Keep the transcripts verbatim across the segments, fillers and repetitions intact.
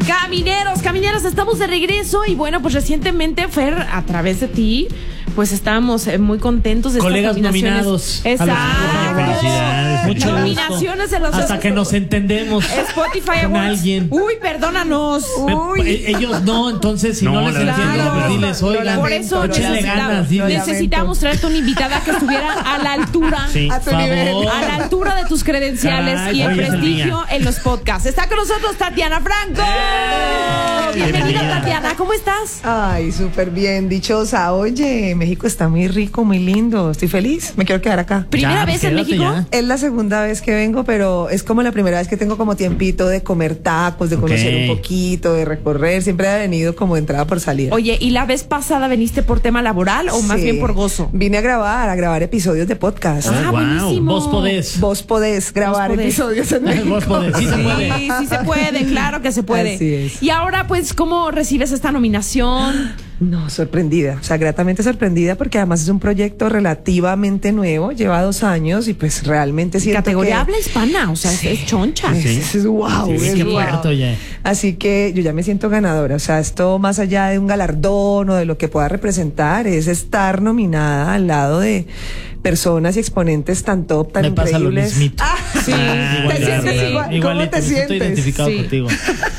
Camineros, camineros, estamos de regreso y bueno, pues recientemente, Fer, a través de ti, pues estábamos eh, muy contentos de colegas estas nominados. Exacto. Felicidades. Mucho nominaciones gusto. de los Hasta que nos entendemos Spotify con Awards. alguien. Uy, perdónanos. Uy. E- ellos no, entonces si no, No, les la- entiendo, claro. pues diles, oigan, Por eso échenle necesitamos, ganas, diles. necesitamos traerte una invitada que estuviera a la altura. Sí. A tu Favor. nivel. A la altura de tus credenciales Caray, y el hoy es el prestigio día. en los podcasts. Está con nosotros Tatiana Franco. Bienvenida, Bienvenida. Tatiana. ¿Cómo estás? Ay, súper bien, dichosa. Oye, México está muy rico, muy lindo. Estoy feliz. Me quiero quedar acá. ¿Primera Ya, vez en quédate México? ya. Es la segunda vez que vengo, pero es como la primera vez que tengo como tiempito de comer tacos, de conocer Ok. un poquito, de recorrer. Siempre he venido como de entrada por salida. Oye, ¿y la vez pasada veniste por tema laboral o más Sí. bien por gozo? Vine a grabar, a grabar episodios de podcast. Ah, wow. buenísimo. Vos podés. Vos podés grabar podés. episodios en México. Vos podés, sí se puede. Sí, sí se puede, claro que se puede. Así es. Y ahora, pues, ¿cómo recibes esta nominación? No, sorprendida, o sea, gratamente sorprendida porque además es un proyecto relativamente nuevo, lleva dos años y pues realmente siento Categoría que... habla hispana, o sea, es- es choncha. Es, es, es wow, Sí, es qué wow. fuerte, oye. Así que yo ya me siento ganadora, o sea, esto más allá de un galardón o de lo que pueda representar, es estar nominada al lado de personas y exponentes tan top, tan Me pasa lo increíbles. mismito. Ah, sí, Ah, te igual, sientes igual, igual. ¿Cómo Igualito, te me siento sientes? identificado Sí. contigo.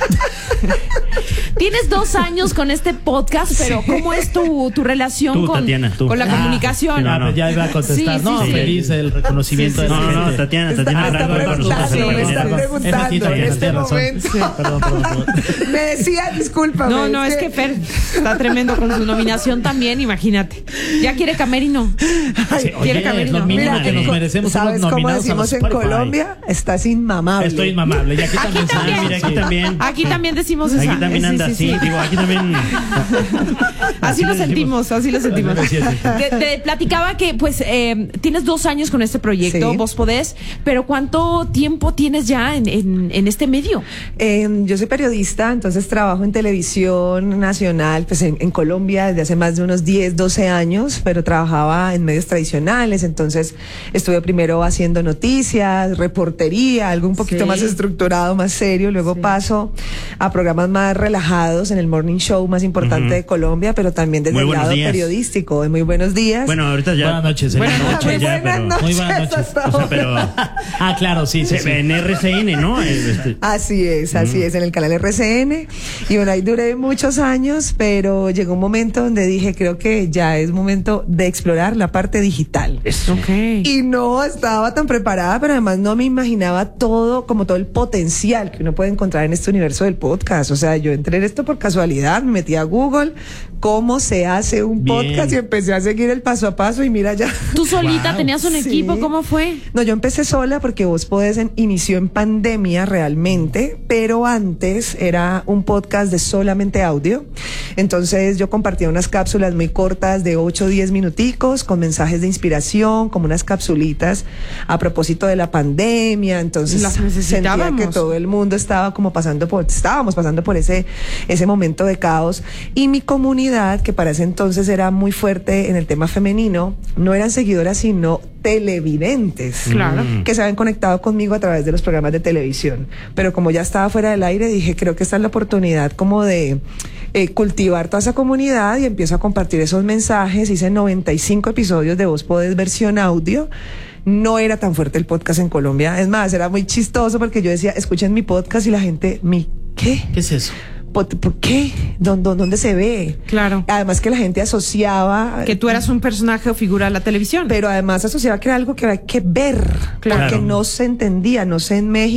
Tienes dos años con este podcast, pero ¿cómo es tu, tu relación Tú, con, Tatiana, tú. con la Ah, comunicación? no, Ah, pues ya iba a contestar. Sí, sí, no, sí. feliz el reconocimiento Sí, sí, de No, la no, no, gente. Tatiana, Está, Tatiana está Franco es para preguntando, nosotros. me Sí, está perdón. preguntando Es Tatiana, en este tienes razón. momento. Sí, perdón, perdón, perdón. Me decía, discúlpame. No, no, es que Fer está tremendo con su nominación también, imagínate. Ya quiere camerino. Sí, quiere oye, camerino. es lo mínimo Mira, que nos co- merecemos son los ¿sabes cómo nominados a decimos los en Spotify. Colombia? Estás inmamable. Estoy inmamable. Y aquí también se también. Ah, mira, aquí también. Aquí también decimos eso. Aquí también anda así. Digo, aquí también. Así lo le decimos. sentimos, así lo sentimos. Así lo siento. Te, te platicaba que pues eh, tienes dos años con este proyecto, Sí. Vos Podés, pero ¿cuánto tiempo tienes ya en, en, en este medio? Eh, yo soy periodista, entonces trabajo en televisión nacional, pues en, en Colombia desde hace más de unos diez, doce años, pero trabajaba en medios tradicionales, entonces estuve primero haciendo noticias, reportería, algo un poquito Sí. más estructurado, más serio, luego Sí. paso a programas más relajados en el morning show más importante Ujú. de Colombia, pero también desde Muy el buenos lado días. periodístico, de Muy Buenos Días. Bueno, ahorita ya. Buenas noches, Buenas señor. noches, Muy ya, buenas pero. noches Muy buenas noches. hasta O sea, ahora. pero. Ah, claro, sí, sí, Se sí. ve en R C N, ¿no? Este, Así es, así es, en el canal R C N. Y bueno, ahí duré muchos años, pero llegó un momento donde dije, creo que ya es momento de explorar la parte digital. Ok. Y no estaba tan preparada, pero además no me imaginaba todo, como todo el potencial que uno puede encontrar en este universo del podcast. O sea, yo entré en esto por casualidad, me metí a Google, cómo se hace un Bien. podcast y empecé a seguir el paso a paso y mira ya. ¿Tú solita Wow. tenías un Sí. equipo? ¿Cómo fue? No, yo empecé sola porque Vos Podés en- inició en pandemia realmente, pero antes era un podcast de solamente audio. Entonces yo compartía unas cápsulas muy cortas de ocho o diez minuticos con mensajes de inspiración, como unas capsulitas a propósito de la pandemia. Entonces Las sentía necesitábamos. que todo el mundo estaba como pasando por, estábamos pasando por ese, ese momento de caos. Y mi comunidad, que para ese entonces era muy fuerte en el tema femenino, no eran seguidoras, sino televidentes Claro. que se habían conectado conmigo a través de los programas de televisión. Pero como ya estaba fuera del aire, dije, creo que esta es la oportunidad como de eh, cultivar toda esa comunidad y empiezo a compartir esos mensajes. Hice noventa y cinco episodios de Vos Podés versión audio. No era tan fuerte el podcast en Colombia. Es más, era muy chistoso porque yo decía, escuchen mi podcast y la gente, ¿mi qué? ¿Qué es eso? ¿Por, por qué? ¿Dónde, ¿Dónde se ve? Claro. Además que la gente asociaba... Que tú eras un personaje o figura de la televisión. Pero además asociaba que era algo que había que ver, Claro. porque no se entendía, no sé en México.